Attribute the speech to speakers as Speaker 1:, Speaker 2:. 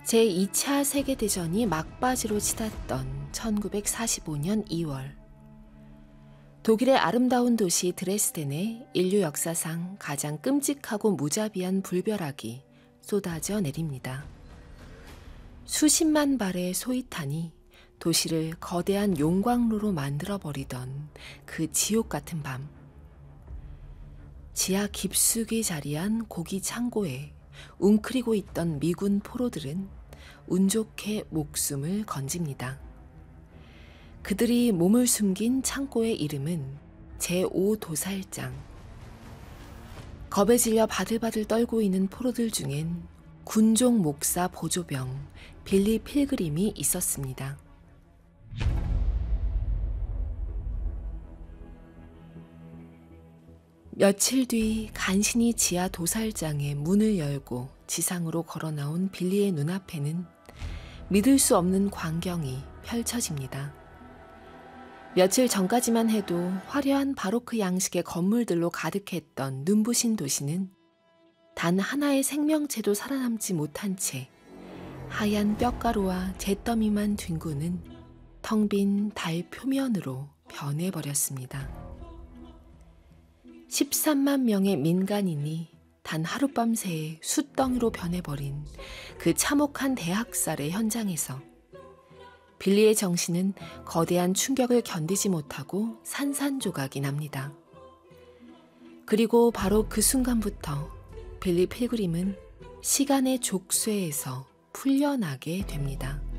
Speaker 1: 제2차 세계대전이 막바지로 치닫던 1945년 2월, 독일의 아름다운 도시 드레스덴에 인류 역사상 가장 끔찍하고 무자비한 불벼락이 쏟아져 내립니다. 수십만 발의 소위탄이 도시를 거대한 용광로로 만들어버리던 그 지옥 같은 밤, 지하 깊숙이 자리한 고기 창고에 웅크리고 있던 미군 포로들은 운 좋게 목숨을 건집니다. 그들이 몸을 숨긴 창고의 이름은 제5도살장. 겁에 질려 바들바들 떨고 있는 포로들 중엔 군종 목사 보조병 빌리 필그림이 있었습니다. 며칠 뒤 간신히 지하 도살장의 문을 열고 지상으로 걸어 나온 빌리의 눈앞에는 믿을 수 없는 광경이 펼쳐집니다. 며칠 전까지만 해도 화려한 바로크 양식의 건물들로 가득했던 눈부신 도시는 단 하나의 생명체도 살아남지 못한 채 하얀 뼈가루와 잿더미만 뒹구는 텅 빈 달 표면으로 변해버렸습니다. 13만 명의 민간인이 단 하룻밤 새에 숫덩이로 변해버린 그 참혹한 대학살의 현장에서 빌리의 정신은 거대한 충격을 견디지 못하고 산산조각이 납니다. 그리고 바로 그 순간부터 빌리 필그림은 시간의 족쇄에서 풀려나게 됩니다.